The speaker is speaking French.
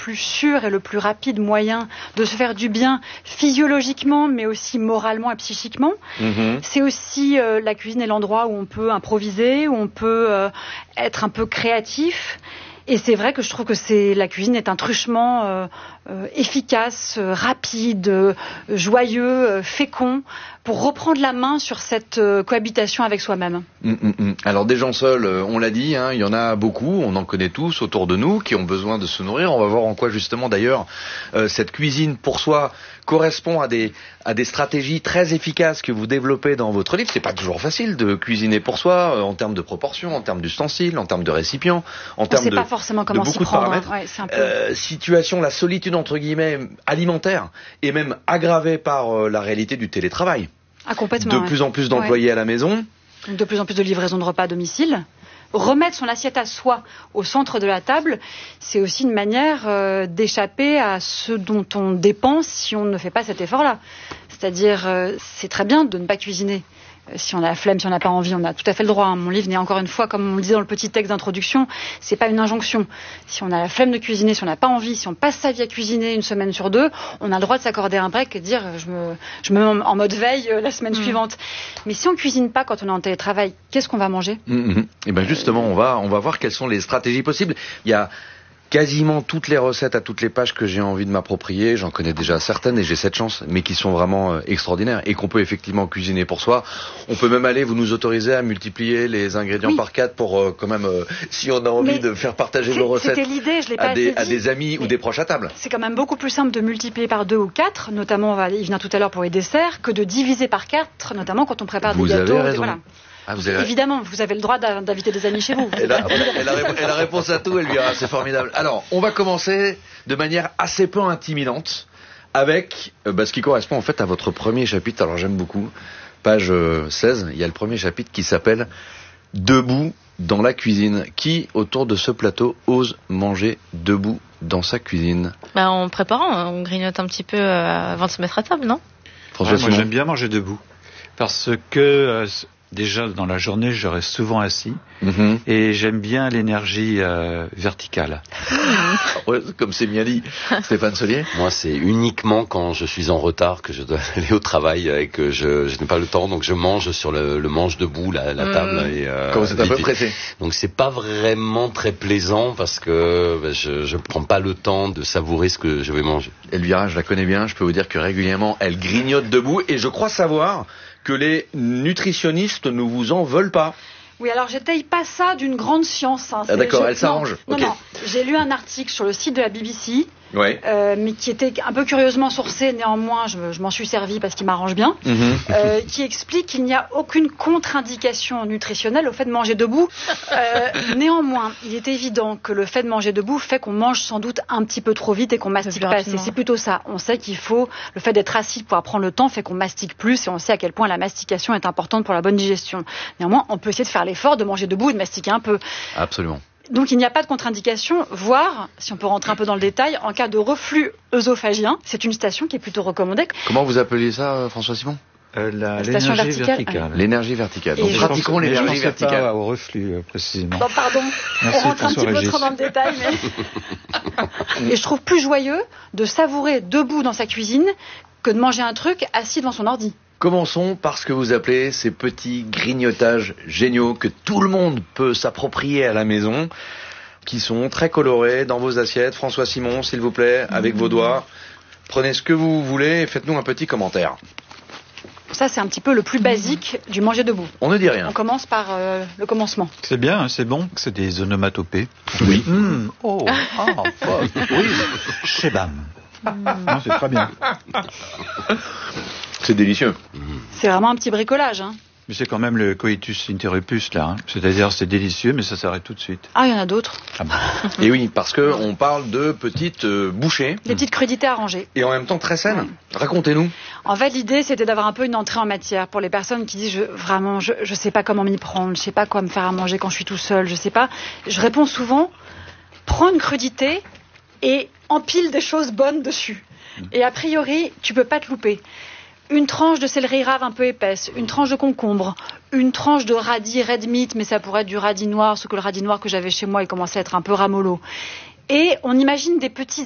plus sûr et le plus rapide moyen de se faire du bien physiologiquement, mais aussi moralement et psychiquement. C'est aussi la cuisine est l'endroit où on peut improviser, où on peut être un peu créatif. Et c'est vrai que je trouve que la cuisine est un truchement efficace, rapide, joyeux, fécond, pour reprendre la main sur cette cohabitation avec soi-même. Alors des gens seuls, on l'a dit, il y en a beaucoup, on en connaît tous autour de nous, qui ont besoin de se nourrir. On va voir en quoi justement d'ailleurs cette cuisine pour soi correspond à des stratégies très efficaces que vous développez dans votre livre. C'est pas toujours facile de cuisiner pour soi, en termes de proportions, en termes d'ustensiles, en termes de récipients, en termes de, pas forcément comment de beaucoup de paramètres. Ouais, c'est un peu... Situation, la solitude entre guillemets alimentaire est même aggravée par la réalité du télétravail. Ah, complètement. De plus en plus d'employés à la maison. De plus en plus de livraisons de repas à domicile. Remettre son assiette à soi au centre de la table, c'est aussi une manière d'échapper à ce dont on dépense si on ne fait pas cet effort-là. C'est-à-dire, c'est très bien de ne pas cuisiner. Si on a la flemme, si on n'a pas envie, on a tout à fait le droit. Mon livre n'est encore une fois, comme on le disait dans le petit texte d'introduction, c'est pas une injonction. Si on a la flemme de cuisiner, si on n'a pas envie, si on passe sa vie à cuisiner une semaine sur deux, on a le droit de s'accorder un break et de dire je me mets en mode veille la semaine suivante. Mais si on cuisine pas quand on est en télétravail, qu'est-ce qu'on va manger ? Et ben justement, on va voir quelles sont les stratégies possibles. Il y a quasiment toutes les recettes à toutes les pages que j'ai envie de m'approprier. J'en connais déjà certaines et j'ai cette chance, mais qui sont vraiment extraordinaires et qu'on peut effectivement cuisiner pour soi. On peut même aller, vous nous autorisez à multiplier les ingrédients par 4 pour quand même, si on a envie de faire partager nos recettes l'idée, je l'ai pas à des amis ou des proches à table. C'est quand même beaucoup plus simple de multiplier par 2 ou 4, notamment, il vient tout à l'heure pour les desserts, que de diviser par 4, notamment quand on prépare des gâteaux. Vous avez raison. Voilà. Évidemment, vous avez le droit d'inviter des amis chez vous. Elle a réponse à tout, elle lui c'est formidable. Alors, on va commencer de manière assez peu intimidante avec ce qui correspond en fait à votre premier chapitre. Alors j'aime beaucoup, page 16, il y a le premier chapitre qui s'appelle « Debout dans la cuisine ». Qui, autour de ce plateau, ose manger debout dans sa cuisine ? En préparant, on grignote un petit peu avant de se mettre à table, non ? Moi j'aime bien manger debout, parce que... déjà, dans la journée, je reste souvent assis et j'aime bien l'énergie verticale. Ouais, comme c'est bien dit. Stéphane Solier ? Moi, c'est uniquement quand je suis en retard que je dois aller au travail et que je n'ai pas le temps, donc je mange sur le manche debout, la table. Et, quand vous êtes un peu pressé. Donc c'est pas vraiment très plaisant parce que je prends pas le temps de savourer ce que je vais manger. Elvira, je la connais bien, je peux vous dire que régulièrement, elle grignote debout et je crois savoir que les nutritionnistes ne vous en veulent pas. Oui, alors j'étaye pas ça d'une grande science. D'accord, elle s'arrange. Non, j'ai lu un article sur le site de la BBC, mais qui était un peu curieusement sourcé, néanmoins je m'en suis servi parce qu'il m'arrange bien, qui explique qu'il n'y a aucune contre-indication nutritionnelle au fait de manger debout. Néanmoins, il est évident que le fait de manger debout fait qu'on mange sans doute un petit peu trop vite et qu'on mastique pas assez. C'est plutôt ça. On sait le fait d'être assis pour prendre le temps fait qu'on mastique plus et on sait à quel point la mastication est importante pour la bonne digestion. Néanmoins, on peut essayer de faire l'effort de manger debout et de mastiquer un peu. Absolument. Donc il n'y a pas de contre-indication, voire, si on peut rentrer un peu dans le détail, en cas de reflux œsophagien, c'est une station qui est plutôt recommandée. Comment vous appeliez ça, François Simon ? L'énergie verticale. L'énergie verticale. Donc pratiquons l'énergie verticale. Pas au reflux, précisément. Non, pardon, merci, on rentre un petit peu trop dans le détail. Mais... Et je trouve plus joyeux de savourer debout dans sa cuisine que de manger un truc assis devant son ordi. Commençons par ce que vous appelez ces petits grignotages géniaux que tout le monde peut s'approprier à la maison, qui sont très colorés dans vos assiettes. François Simon, s'il vous plaît, avec vos doigts. Prenez ce que vous voulez et faites-nous un petit commentaire. Ça, c'est un petit peu le plus basique du manger debout. On ne dit rien. On commence par le commencement. C'est bien, c'est bon. C'est des onomatopées. Oui. Oui. Chebam. Non, c'est très bien. C'est délicieux. C'est vraiment un petit bricolage, hein. Mais c'est quand même le coitus interruptus, là. C'est-à-dire, c'est délicieux, mais ça s'arrête tout de suite. Ah, il y en a d'autres. Ah bon. Et oui, parce que on parle de petites bouchées. Des petites crudités à ranger. Et en même temps très saines. Racontez-nous. En fait, l'idée, c'était d'avoir un peu une entrée en matière pour les personnes qui disent je sais pas comment m'y prendre, je sais pas quoi me faire à manger quand je suis tout seul, je sais pas. Je réponds souvent, prends une crudité et empile des choses bonnes dessus. Et a priori, tu peux pas te louper. Une tranche de céleri rave un peu épaisse, une tranche de concombre, une tranche de radis red meat, mais ça pourrait être du radis noir, ce que le radis noir que j'avais chez moi, il commençait à être un peu ramollo. Et on imagine des petits